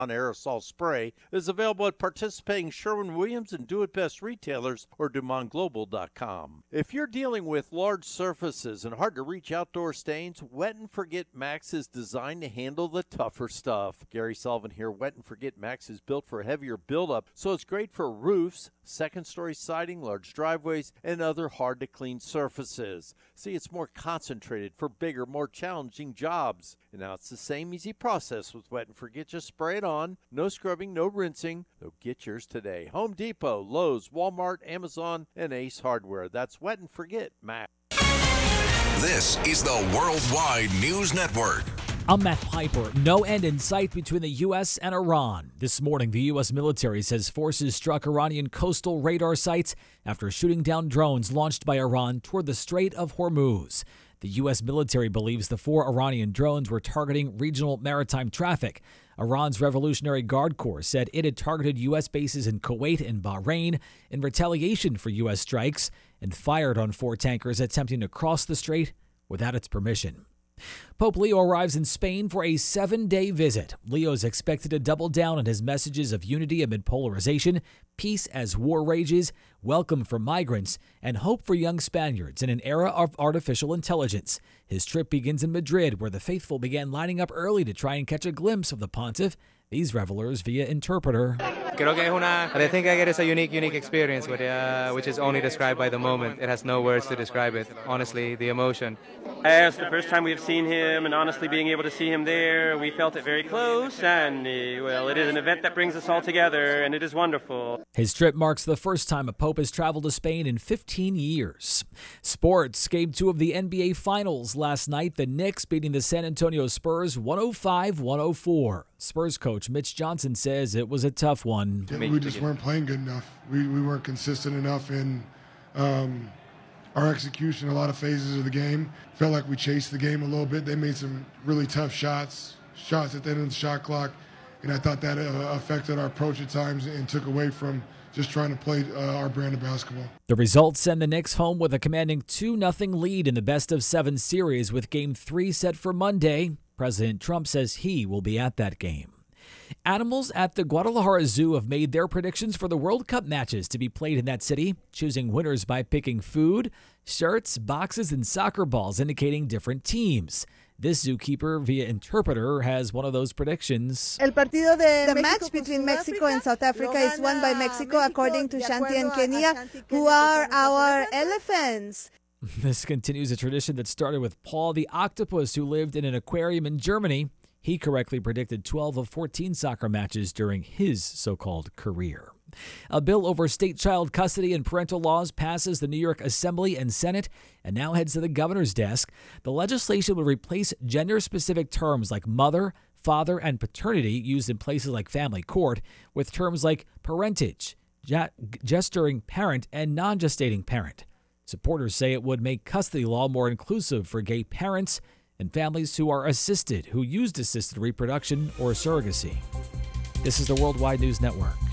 aerosol spray is available at participating Sherwin-Williams and Do It Best retailers or DumontGlobal.com. If you're dealing with large surfaces and hard-to-reach outdoor stains, Wet and Forget Max is designed to handle the tougher stuff. Gary Sullivan here. Wet and Forget Max is built for heavier buildup, so it's great for roofs, second-story siding, large driveways, and other hard-to-clean surfaces. See, it's more concentrated for bigger, more challenging jobs. And now it's the same easy process with Wet and Forget. Just spray it on. No scrubbing, no rinsing. So get yours today. Home Depot, Lowe's, Walmart, Amazon, and Ace Hardware. That's Wet and Forget Max. This is the Worldwide News Network. I'm Matt Piper. No end in sight between the U.S. and Iran. This morning, the U.S. military says forces struck Iranian coastal radar sites after shooting down drones launched by Iran toward the Strait of Hormuz. The U.S. military believes the 4 Iranian drones were targeting regional maritime traffic. Iran's Revolutionary Guard Corps said it had targeted U.S. bases in Kuwait and Bahrain in retaliation for U.S. strikes and fired on 4 tankers attempting to cross the strait without its permission. Pope Leo arrives in Spain for a 7-day visit. Leo is expected to double down on his messages of unity amid polarization, peace as war rages, welcome for migrants, and hope for young Spaniards in an era of artificial intelligence. His trip begins in Madrid, where the faithful began lining up early to try and catch a glimpse of the pontiff, these revelers via interpreter. I think I get it's a unique experience, which is only described by the moment. It has no words to describe it. Honestly, the emotion. It's the first time we've seen him, and honestly, being able to see him there, we felt it very close, and, well, it is an event that brings us all together, and it is wonderful. His trip marks the first time a pope has traveled to Spain in 15 years. Sports. Game 2 of the NBA Finals last night. The Knicks beating the San Antonio Spurs 105-104. Spurs coach Mitch Johnson says it was a tough one. We just weren't playing good enough. We weren't consistent enough in our execution, a lot of phases of the game. Felt like we chased the game a little bit. They made some really tough shots at the end of the shot clock, and I thought that affected our approach at times and took away from just trying to play our brand of basketball. The results send the Knicks home with a commanding 2-0 lead in the best-of-7 series, with Game 3 set for Monday. President Trump says he will be at that game. Animals at the Guadalajara Zoo have made their predictions for the World Cup matches to be played in that city, choosing winners by picking food, shirts, boxes, and soccer balls indicating different teams. This zookeeper, via interpreter, has one of those predictions. The match between Mexico and South Africa is won by Mexico, according to Shanti and Kenya, who are our elephants. This continues a tradition that started with Paul the octopus, who lived in an aquarium in Germany. He correctly predicted 12 of 14 soccer matches during his so-called career. A bill over state child custody and parental laws passes the New York Assembly and Senate and now heads to the governor's desk. The legislation will replace gender-specific terms like mother, father, and paternity used in places like family court with terms like parentage, gesturing parent, and non-gestating parent. Supporters say it would make custody law more inclusive for gay parents and families who used assisted reproduction or surrogacy. This is the Worldwide News Network.